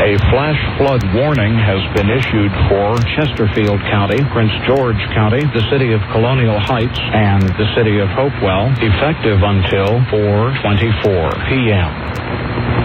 A flash flood warning has been issued for Chesterfield County, Prince George County, the city of Colonial Heights, and the city of Hopewell, effective until 4:24 p.m.